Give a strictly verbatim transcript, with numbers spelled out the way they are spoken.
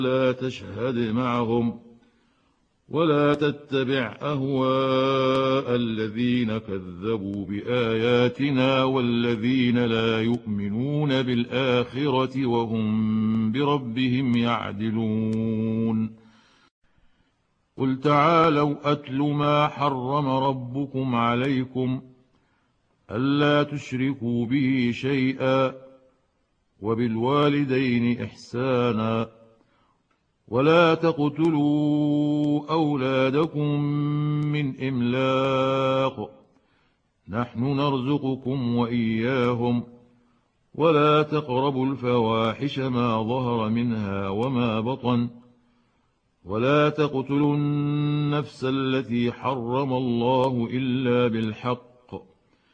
لا تشهد معهم ولا تتبع أهواء الذين كذبوا بآياتنا والذين لا يؤمنون بالآخرة وهم بربهم يعدلون. قل تعالوا أتل ما حرم ربكم عليكم ألا تشركوا به شيئا وبالوالدين إحسانا ولا تقتلوا أولادكم من إملاق نحن نرزقكم وإياهم ولا تقربوا الفواحش ما ظهر منها وما بطن ولا تقتلوا النفس التي حرم الله إلا بالحق